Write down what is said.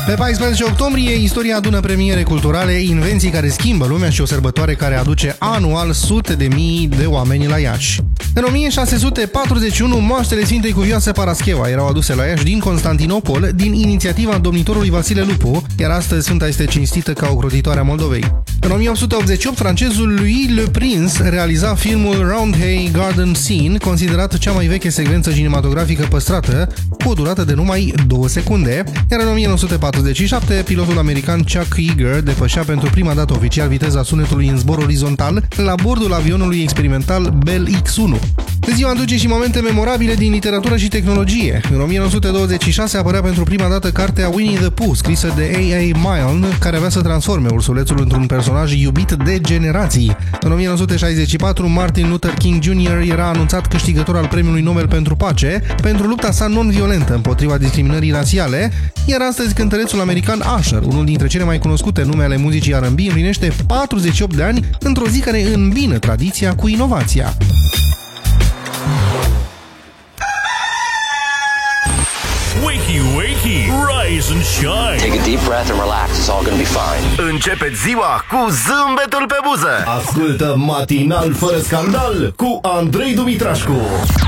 Pe 14 octombrie, istoria adună premiere culturale, invenții care schimbă lumea și o sărbătoare care aduce anual sute de mii de oameni la Iași. În 1641, moaștele Sfintei Cuvioase Parascheva erau aduse la Iași din Constantinopol, din inițiativa domnitorului Vasile Lupu, iar astăzi sfânta este cinstită ca ocrotitoarea Moldovei. În 1888, francezul Louis Le Prince realiza filmul Roundhay Garden Scene, considerat cea mai veche secvență cinematografică păstrată, cu o durată de numai 2 secunde, iar în 1947, pilotul american Chuck Yeager depășea pentru prima dată oficial viteza sunetului în zbor orizontal la bordul avionului experimental Bell X-1. Ziua aduce și momente memorabile din literatură și tehnologie. În 1926 apărea pentru prima dată cartea Winnie the Pooh, scrisă de A.A. Milne, care avea să transforme ursulețul într-un personaj iubit de generații. În 1964, Martin Luther King Jr. era anunțat câștigător al Premiului Nobel pentru Pace pentru lupta sa non-violentă împotriva discriminării rasiale, iar astăzi cântărețul american Usher, unul dintre cele mai cunoscute nume ale muzicii R&B, împlinește 48 de ani într-o zi care îmbină tradiția cu inovația. Wakey, wakey, rise and shine. Take a deep breath and relax. It's all gonna be fine. Începeți ziua cu zâmbetul pe buză. Ascultă Matinal fără scandal cu Andrei Dumitrașcu.